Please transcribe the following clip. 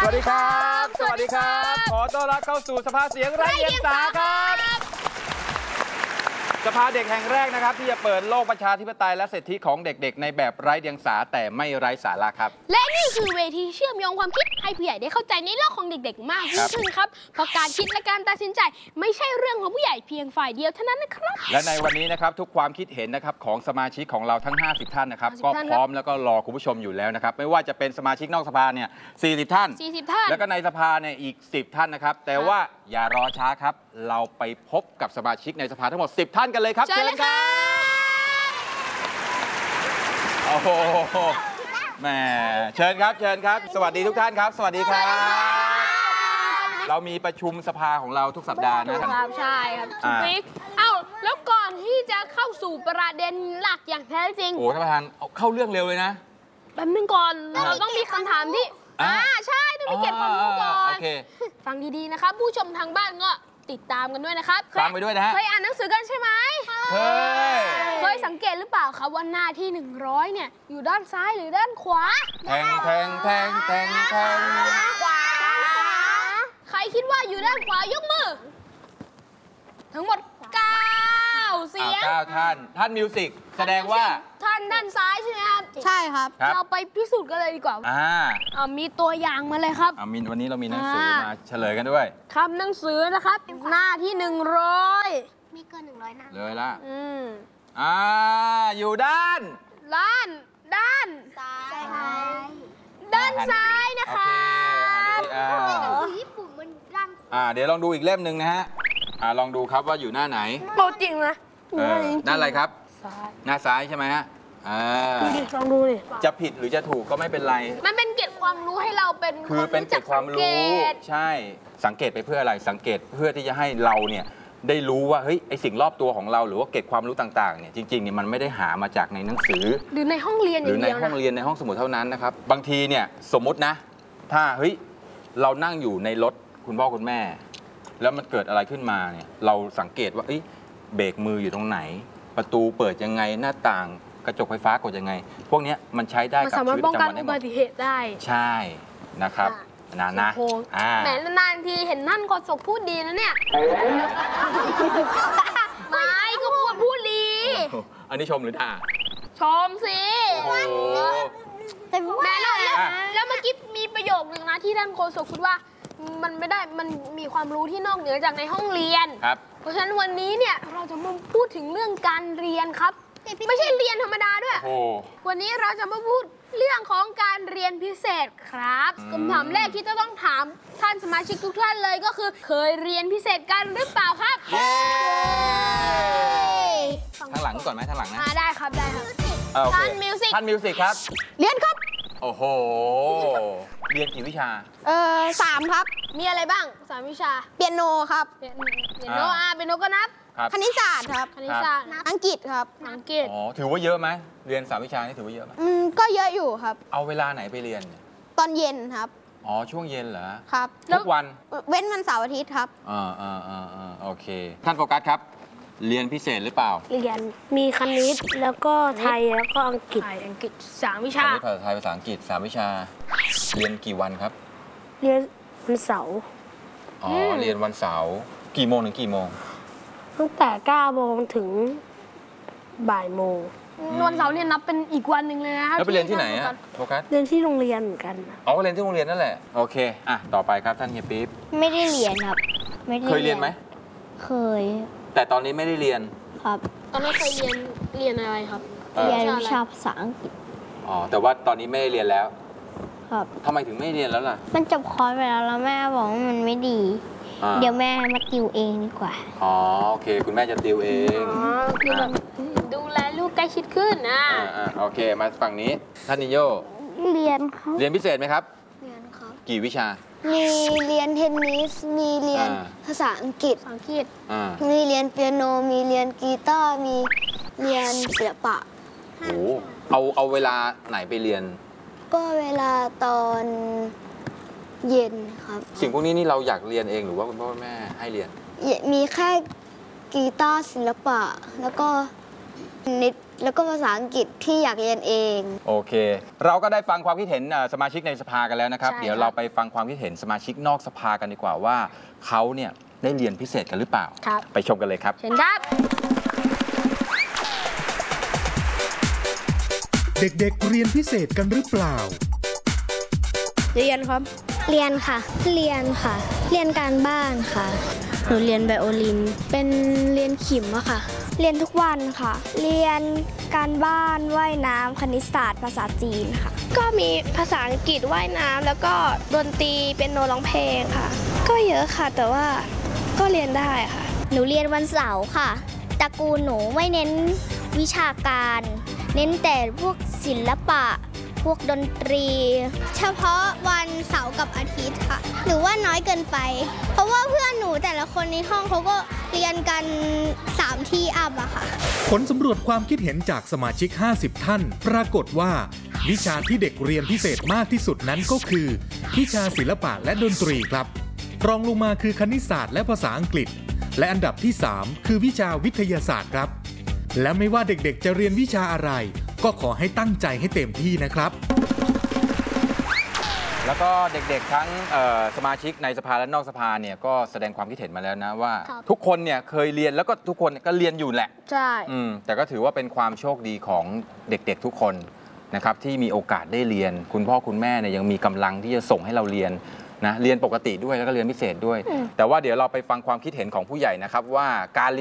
สวัสดีครับสวัสดีครับขอต้อนรับเข้าสู่สภาเสียงไร้เดียงสาครับสภาเด็กแห่งแรกนะครับที่จะเปิดโลกประชาธิปไตยและสิทธิของเด็กๆในแบบไร้เดียงสาแต่ไม่ไร้สาระครับและนี่คือเวทีเชื่อมโยงความคิดให้ผู้ใหญ่ได้เข้าใจในโลกของเด็กๆมากยิ่งขึ้นครับเพราะการคิดและการตัดสินใจไม่ใช่เรื่องของผู้ใหญ่เพียงฝ่ายเดียวเท่านั้นนะครับและในวันนี้นะครับทุกความคิดเห็นนะครับของสมาชิกของเราทั้ง50ท่านนะครับก็พร้อมแล้วก็รอคุณผู้ชมอยู่แล้วนะครับไม่ว่าจะเป็นสมาชิกนอกสภาเนี่ย40ท่านแล้วก็ในสภาเนี่ยอีก10ท่านนะครับแต่ว่าอย่ารอช้าครับเราไปพบกับสมาชิกในสภาทั้งหมด10ท่านกันเลยครับเชิญครับโอ้โหแหมเชิญครับเชิญครับสวัสดีทุกท่านครับสวัสดีครับเรามีประชุมสภาของเราทุกสัปดาห์นะครับใช่ครับคุณปิ๊กแล้วก่อนที่จะเข้าสู่ประเด็นหลักอย่างแท้จริงโอ้ท่านประธานเข้าเรื่องเร็วเลยนะแป๊บนึงก่อนเราต้องมีคำถามที่ใช่ต้องมีเก็บความรู้ก่อนฟังดีๆนะครับผู้ชมทางบ้านก็ติดตามกันด้วยนะครับฟังไปด้วยนะฮะเคยอ่านหนังสือกันใช่ไหมเคยสังเกตหรือเปล่าครับว่าหน้าที่100เนี่ยอยู่ด้านซ้ายหรือด้านขวาแทงขวาใครคิดว่าอยู่ด้านขวายกมือทั้งหมด9เสียงท่านมิวสิกแสดงว่าท่านด้านซ้ายใช่ไหมครับใช่ครับเราไปพิสูจน์กันเลยดีกว่ามีตัวอย่างมาเลยครับวันนี้เรามีหนังสือมาเฉลยกันด้วยคำหนังสือนะครับหน้าที่100 มีเกิน100หน้าเลยละอยู่ด้านซ้ายนะคะหนังสือญี่ปุ่นมันด้านเดี๋ยวลองดูอีกเล่มหนึ่งนะฮะลองดูครับว่าอยู่หน้าไหนโตจริงนะหน้าอะไรครับหน้าซ้ายใช่ไหมฮะลองดูดิจะผิดหรือจะถูกก็ไม่เป็นไรมันเป็นเกร็ดความรู้ให้เราเป็นเกร็ดความรู้ใช่สังเกตไปเพื่ออะไรสังเกตเพื่อที่จะให้เราเนี่ยได้รู้ว่าเฮ้ยไอสิ่งรอบตัวของเราหรือว่าเกร็ดความรู้ต่างๆเนี่ยจริงๆเนี่ยมันไม่ได้หามาจากในหนังสือหรือในห้องเรียนหรือในห้องเรียนในห้องสมุดเท่านั้นนะครับบางทีเนี่ยสมมตินะถ้าเฮ้ยเรานั่งอยู่ในรถคุณพ่อคุณแม่แล้วมันเกิดอะไรขึ้นมาเนี่ยเราสังเกตว่าเบรกมืออยู่ตรงไหนประตูเปิดยังไงหน้าต่างกระจกไฟฟ้ากดยังไงพวกนี้มันใช้ได้กับชีวิตประจำวันได้หมดอุบัติเหตุได้ใช่นะครับนะแหมนานทีเห็นท่านโฆษกพูดดีนะเนี่ยไม่ก็พูดดีอันนี้ชมหรือด่าชมสิแม่แล้วเมื่อกี้มีประโยคนึงนะที่ท่านโฆษกพูดว่ามันไม่ได้มันมีความรู้ที่นอกเหนือจากในห้องเรียนเพราะฉะนั้นวันนี้เนี่ยเราจะมาพูดถึงเรื่องการเรียนครับไม่ใช่เรียนธรรมดาด้วยวันนี้เราจะมาพูดเรื่องของการเรียนพิเศษครับคำถามแรกที่จะต้องถามท่านสมาชิกทุกท่านเลยก็คือเคยเรียนพิเศษกันหรือเปล่าครับทางหลังก่อนไหมทางหลังนะได้ครับท่านมิวสิกครับเรียนครับโอ้โหเรียนกี่วิชา 3ครับมีอะไรบ้าง3วิชาเปียโนครับเปียโนก็นับคณิตศาสตร์ครับอังกฤษครับอังกฤษถือว่าเยอะไหมเรียน3วิชานี่ถือว่าเยอะไหมก็เยอะอยู่ครับเอาเวลาไหนไปเรียนตอนเย็นครับช่วงเย็นเหรอครับทุกวันเว้นวันเสาร์อาทิตย์ครับโอเคท่านโฟกัสครับเรียนพิเศษหรือเปล่าเรียนมีคณิตแล้วก็ไทยแล้วก็อังกฤษ3วิชาคณิตภาษาไทยภาษาอังกฤษ3วิชาเรียนกี่วันครับเรียนวันเสาร์เรียนวันเสาร์กี่โมงถึงกี่โมงตั้งแต่9 โมงถึงบ่ายโมงวันเสาร์เนี่ยนับเป็นอีกวันหนึ่งเลยนะแล้วไปเรียนที่ไหนอะโฟกัสเรียนที่โรงเรียนเหมือนกันก็เรียนที่โรงเรียนนั่นแหละโอเคต่อไปครับท่านเฮียปิ๊บไม่ได้เรียนครับเคยเรียนไหมเคยแต่ตอนนี้ไม่ได้เรียนครับตอนนั้นเคยเรียนอะไรครับเรียนวิชาภาษาอังกฤษแต่ว่าตอนนี้ไม่ได้เรียนแล้วครับทำไมถึงไม่เรียนแล้วล่ะมันจบคอร์สไปแล้วแม่บอกว่ามันไม่ดีเดี๋ยวแม่มาติวเองดีกว่าโอเคคุณแม่จะติวเองคือแบบดูแลลูกใกล้ชิดขึ้นโอเคมาฝั่งนี้ท่านนิโยเรียนครับเรียนพิเศษไหมครับเรียนครับกี่วิชามีเรียนเทนนิสมีเรียนภาษาอังกฤษมีเรียนเปียโนมีเรียนกีตาร์มีเรียนศิลปะเอาเวลาไหนไปเรียนก็เวลาตอนเย็นครับสิ่งพวกนี้นี่เราอยากเรียนเองหรือว่าคุณพ่อคุณแม่ให้เรียนมีแค่กีตาร์ศิลปะแล้วก็นิดแล้วก็ภาษาอังกฤษที่อยากเรียนเองโอเค เราก็ได้ฟังความคิดเห็นสมาชิกในสภากันแล้วนะครับใช่เดี๋ยวเราไปฟังความคิดเห็นสมาชิกนอกสภากันดีกว่าว่าเขาเนี่ยได้เรียนพิเศษกันหรือเปล่าครับไปชมกันเลยครับเชิญครับเด็กๆเรียนพิเศษกันหรือเปล่าเรียนครับเรียนค่ะ เรียนค่ะ เรียนการบ้านค่ะ หนูเรียนไบโอลิน เป็นเรียนขิมอะค่ะ เรียนทุกวันค่ะ เรียนการบ้านว่ายน้ำคณิตศาสตร์ภาษาจีนค่ะก็มีภาษาอังกฤษว่ายน้ำแล้วก็ดนตรีเป็นโนร้องเพลงค่ะ ก็เยอะค่ะแต่ว่าก็เรียนได้ค่ะหนูเรียนวันเสาร์ค่ะตระกูลหนูไม่เน้นวิชาการ เน้นแต่พวกศิลปะ พวกดนตรี เฉพาะวันเสาร์กับอาทิตย์ค่ะ หรือว่าน้อยเกินไป เพราะว่าเพื่อนหนูแต่ละคนในห้องเขาก็เรียนกัน3 ที่อัพอะค่ะผลสำรวจความคิดเห็นจากสมาชิก 50 ท่าน ปรากฏว่า วิชาที่เด็กเรียนพิเศษมากที่สุดนั้นก็คือ วิชาศิลปะและดนตรีครับ รองลงมาคือคณิตศาสตร์และภาษาอังกฤษ และอันดับที่ 3 คือวิชาวิทยาศาสตร์ครับ และไม่ว่าเด็กๆจะเรียนวิชาอะไร ก็ขอให้ตั้งใจให้เต็มที่นะครับแล้วก็เด็กๆทั้งสมาชิกในสภาและนอกสภาเนี่ยก็แสดงความคิดเห็นมาแล้วนะว่าครับทุกคนเนี่ยเคยเรียนแล้วก็ทุกคนก็เรียนอยู่แหละใช่แต่ก็ถือว่าเป็นความโชคดีของเด็กๆทุกคนนะครับที่มีโอกาสได้เรียน คุณพ่อคุณแม่เนี่ยยังมีกำลังที่จะส่งให้เราเรียนนะเรียนปกติด้วยแล้วก็เรียนพิเศษด้วย แต่ว่าเดี๋ยวเราไปฟังความคิดเห็นของผู้ใหญ่นะครับว่าการ